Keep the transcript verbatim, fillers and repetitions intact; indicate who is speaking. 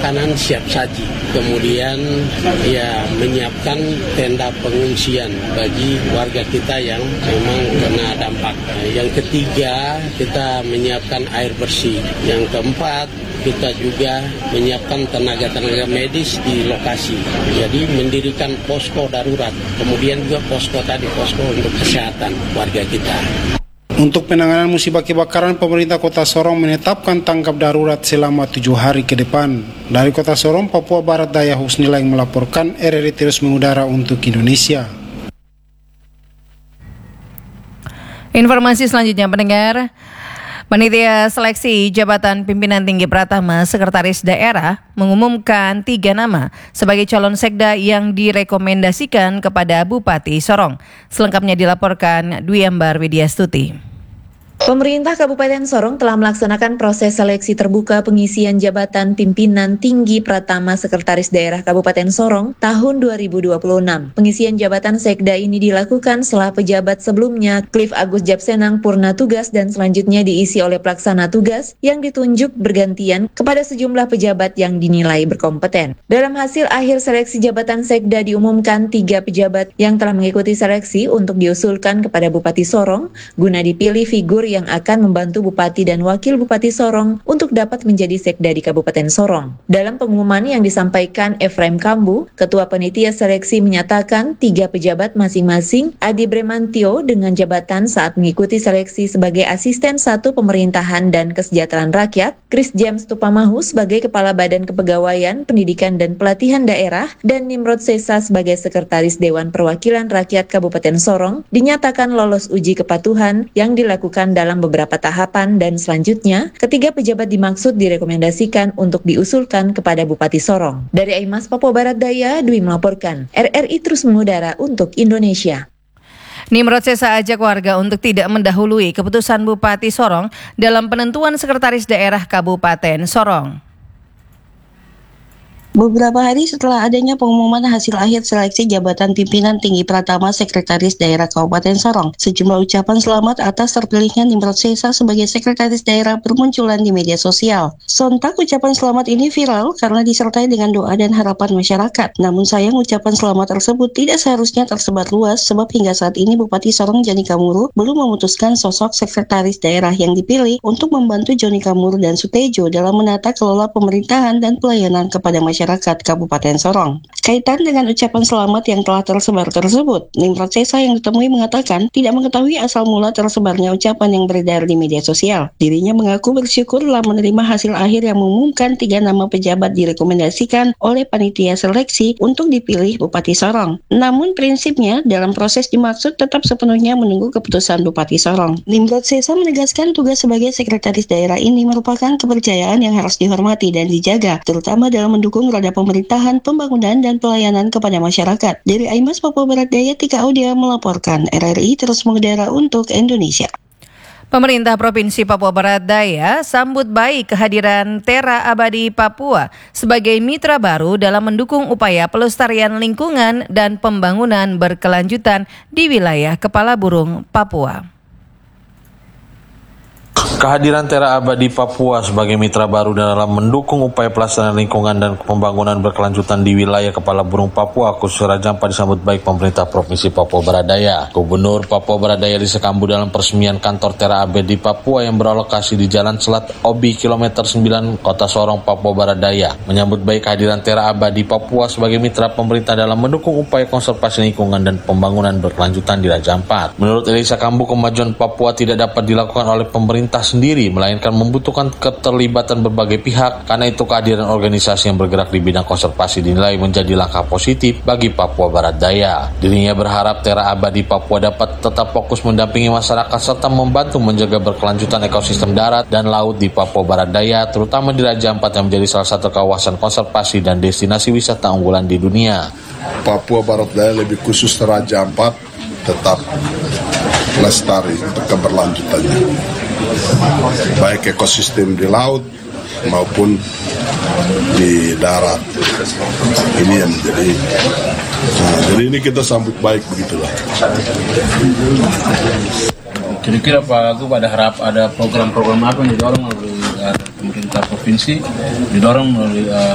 Speaker 1: makanan siap saji. Kemudian ya menyiapkan tenda pengungsian bagi warga kita yang memang kena dampak. Yang ketiga, kita menyiapkan air bersih. Yang keempat, kita juga menyiapkan tenaga-tenaga medis di lokasi. Jadi mendirikan posko darurat. Kemudian juga posko tadi, posko untuk kesehatan warga kita.
Speaker 2: Untuk penanganan musibah kebakaran, pemerintah Kota Sorong menetapkan tanggap darurat selama tujuh hari ke depan. Dari Kota Sorong, Papua Barat Daya, Husnila yang melaporkan. R R I terus mengudara untuk Indonesia.
Speaker 3: Informasi selanjutnya, pendengar. Panitia Seleksi Jabatan Pimpinan Tinggi Pratama Sekretaris Daerah mengumumkan tiga nama sebagai calon sekda yang direkomendasikan kepada Bupati Sorong. Selengkapnya dilaporkan Dwi Ambar Widyastuti.
Speaker 4: Pemerintah Kabupaten Sorong telah melaksanakan proses seleksi terbuka pengisian jabatan pimpinan tinggi Pratama Sekretaris Daerah Kabupaten Sorong tahun dua ribu dua puluh enam. Pengisian jabatan sekda ini dilakukan setelah pejabat sebelumnya Cliff Agus Japsenang purna tugas dan selanjutnya diisi oleh pelaksana tugas yang ditunjuk bergantian kepada sejumlah pejabat yang dinilai berkompeten. Dalam hasil akhir seleksi jabatan sekda diumumkan tiga pejabat yang telah mengikuti seleksi untuk diusulkan kepada Bupati Sorong guna dipilih figur yang akan membantu Bupati dan Wakil Bupati Sorong untuk dapat menjadi sekda di Kabupaten Sorong. Dalam pengumuman yang disampaikan Efraim Kambu, Ketua Panitia Seleksi menyatakan tiga pejabat masing-masing Adi Bremantio dengan jabatan saat mengikuti seleksi sebagai Asisten Satu Pemerintahan dan Kesejahteraan Rakyat, Chris James Tupamahu sebagai Kepala Badan Kepegawaian, Pendidikan dan Pelatihan Daerah, dan Nimrod Sesa sebagai Sekretaris Dewan Perwakilan Rakyat Kabupaten Sorong dinyatakan lolos uji kepatuhan yang dilakukan dalam beberapa tahapan dan selanjutnya ketiga pejabat dimaksud direkomendasikan untuk diusulkan kepada Bupati Sorong. Dari Aimas Papua Barat Daya, Dwi melaporkan. R R I terus mengudara untuk Indonesia.
Speaker 3: Nimrod Sesa ajak warga untuk tidak mendahului keputusan Bupati Sorong dalam penentuan Sekretaris Daerah Kabupaten Sorong.
Speaker 5: Beberapa hari setelah adanya pengumuman hasil akhir seleksi jabatan pimpinan tinggi Pratama Sekretaris Daerah Kabupaten Sorong, sejumlah ucapan selamat atas terpilihnya Nimrod Sesa sebagai Sekretaris Daerah bermunculan di media sosial. Sontak ucapan selamat ini viral karena disertai dengan doa dan harapan masyarakat. Namun sayang ucapan selamat tersebut tidak seharusnya tersebar luas sebab hingga saat ini Bupati Sorong Joni Kamuru belum memutuskan sosok Sekretaris Daerah yang dipilih untuk membantu Joni Kamuru dan Sutejo dalam menata kelola pemerintahan dan pelayanan kepada masyarakat. Masyarakat Kabupaten Sorong. Kaitan dengan ucapan selamat yang telah tersebar tersebut, Nimrod Sesa yang ditemui mengatakan tidak mengetahui asal mula tersebarnya ucapan yang beredar di media sosial. Dirinya mengaku bersyukur telah menerima hasil akhir yang mengumumkan tiga nama pejabat direkomendasikan oleh panitia seleksi untuk dipilih Bupati Sorong. Namun prinsipnya dalam proses dimaksud tetap sepenuhnya menunggu keputusan Bupati Sorong. Nimrod Sesa menegaskan tugas sebagai Sekretaris Daerah ini merupakan kepercayaan yang harus dihormati dan dijaga, terutama dalam mendukung roda pemerintahan, pembangunan, dan pelayanan kepada masyarakat. Dari Aimas Papua Barat Daya, Tika Audia melaporkan. R R I terus mengudara untuk Indonesia.
Speaker 3: Pemerintah Provinsi Papua Barat Daya sambut baik kehadiran Tera Abadi Papua sebagai mitra baru dalam mendukung upaya pelestarian lingkungan dan pembangunan berkelanjutan di wilayah Kepala Burung Papua.
Speaker 6: Kehadiran Tera Abadi Papua sebagai mitra baru dalam mendukung upaya pelestarian lingkungan dan pembangunan berkelanjutan di wilayah Kepala Burung Papua khusus Raja Ampat disambut baik pemerintah Provinsi Papua Barat Daya. Gubernur Papua Barat Daya Lisa Kambu dalam peresmian kantor Tera Abadi Papua yang beralokasi di Jalan Selat Obi kilometer sembilan Kota Sorong, Papua Barat Daya menyambut baik kehadiran Tera Abadi Papua sebagai mitra pemerintah dalam mendukung upaya konservasi lingkungan dan pembangunan berkelanjutan di Raja Ampat. Menurut Elisa Kambu, kemajuan Papua tidak dapat dilakukan oleh pemerintah sendiri, melainkan membutuhkan keterlibatan berbagai pihak. Karena itu kehadiran organisasi yang bergerak di bidang konservasi dinilai menjadi langkah positif bagi Papua Barat Daya. Dirinya berharap Tera Abadi Papua dapat tetap fokus mendampingi masyarakat serta membantu menjaga berkelanjutan ekosistem darat dan laut di Papua Barat Daya, terutama di Raja Ampat yang menjadi salah satu kawasan konservasi dan destinasi wisata unggulan di dunia.
Speaker 7: Papua Barat Daya lebih khusus Raja Ampat tetap lestari untuk keberlanjutannya, baik ekosistem di laut maupun di darat. Ini yang menjadi, nah, jadi ini kita sambut baik begitulah.
Speaker 8: Kira-kira Pak Agu ada harap ada program-program apa yang didorong melalui uh, pemerintah provinsi, didorong melalui uh,